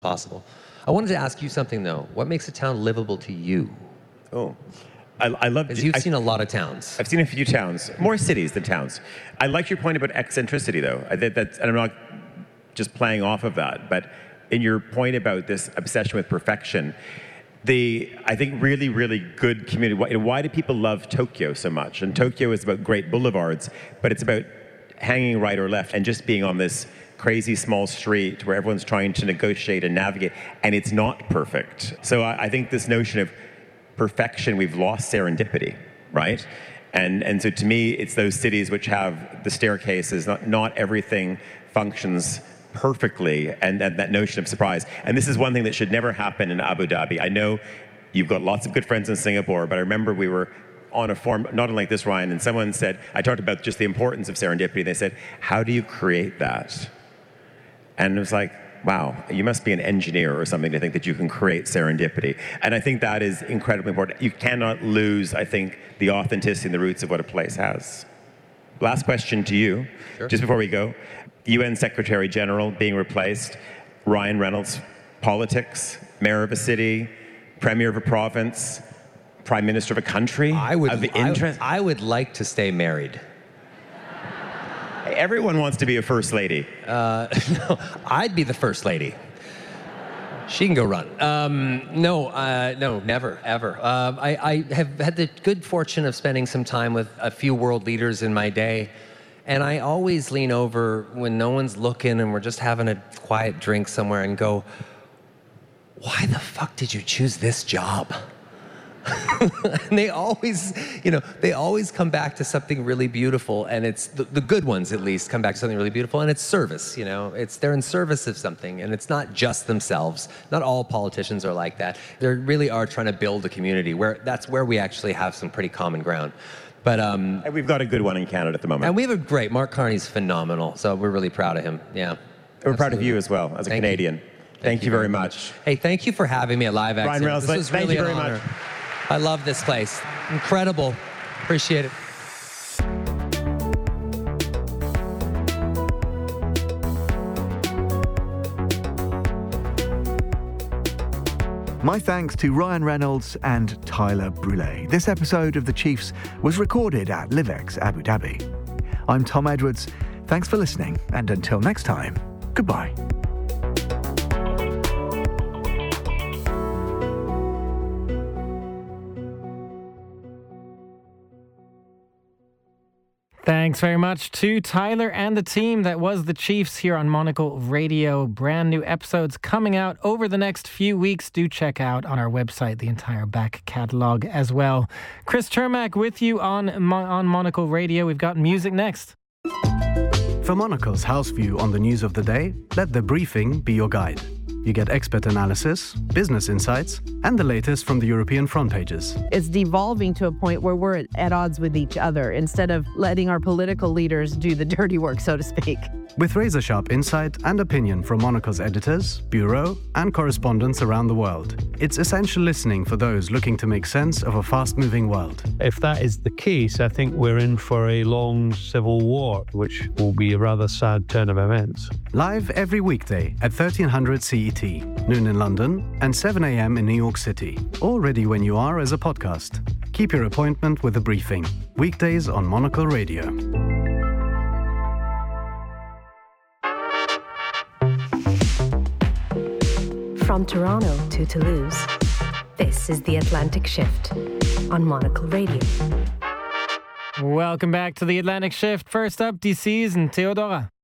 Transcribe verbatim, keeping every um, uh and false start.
possible. I wanted to ask you something, though. What makes a town livable to you? Oh, I, I love... Because you've I, seen a lot of towns. I've seen a few towns, more cities than towns. I like your point about eccentricity, though. I think that's, and I'm not just playing off of that, but in your point about this obsession with perfection, the, I think, really, really good community. Why, why do people love Tokyo so much? And Tokyo is about great boulevards, but it's about hanging right or left and just being on this crazy small street where everyone's trying to negotiate and navigate, and it's not perfect. So I, I think this notion of perfection, we've lost serendipity, right? And and so to me, it's those cities which have the staircases, not, not everything functions perfectly, and, and that notion of surprise. And this is one thing that should never happen in Abu Dhabi. I know you've got lots of good friends in Singapore, but I remember we were on a forum, not unlike this, Ryan, and someone said, I talked about just the importance of serendipity. They said, how do you create that? And it was like, wow, you must be an engineer or something to think that you can create serendipity. And I think that is incredibly important. You cannot lose, I think, the authenticity and the roots of what a place has. Last question to you, sure. Just before we go. U N Secretary General being replaced, Ryan Reynolds, politics, mayor of a city, premier of a province, prime minister of a country, I would, of interest. I, I would like to stay married. Everyone wants to be a first lady. Uh, no, I'd be the first lady. She can go run. Um, no, uh, no, never, ever. Uh, I, I have had the good fortune of spending some time with a few world leaders in my day, and I always lean over when no one's looking and we're just having a quiet drink somewhere and go, why the fuck did you choose this job? And they always, you know, they always come back to something really beautiful, and it's the, the good ones at least come back to something really beautiful, and it's service. You know, it's they're in service of something, and it's not just themselves. Not all politicians are like that. They really are trying to build a community where that's where we actually have some pretty common ground. But um, and we've got a good one in Canada at the moment. And we have a great Mark Carney's phenomenal, so we're really proud of him. Yeah, we're absolutely. proud of you as well as a Thank Canadian. You. Thank, Thank you very much. much. Hey, thank you for having me at Live Accent. Ryan Reynolds, this was thank really you very an honor. much. I love this place. Incredible. Appreciate it. My thanks to Ryan Reynolds and Tyler Brûlé. This episode of The Chiefs was recorded at Livex Abu Dhabi. I'm Tom Edwards. Thanks for listening, and until next time, goodbye. Thanks very much to Tyler and the team. That was The Chiefs here on Monocle Radio. Brand new episodes coming out over the next few weeks. Do check out on our website the entire back catalogue as well. Chris Chermak with you on, on Monocle Radio. We've got music next. For Monocle's house view on the news of the day, let The Briefing be your guide. You get expert analysis, business insights, and the latest from the European front pages. It's devolving to a point where we're at odds with each other instead of letting our political leaders do the dirty work, so to speak. With razor-sharp insight and opinion from Monocle's editors, bureau, and correspondents around the world. It's essential listening for those looking to make sense of a fast-moving world. If that is the case, I think we're in for a long civil war, which will be a rather sad turn of events. Live every weekday at thirteen hundred C E T, noon in London, and seven a.m. in New York City. All ready when you are as a podcast. Keep your appointment with The Briefing. Weekdays on Monocle Radio. From Toronto to Toulouse, this is The Atlantic Shift on Monocle Radio. Welcome back to The Atlantic Shift. First up, D C's and Theodora.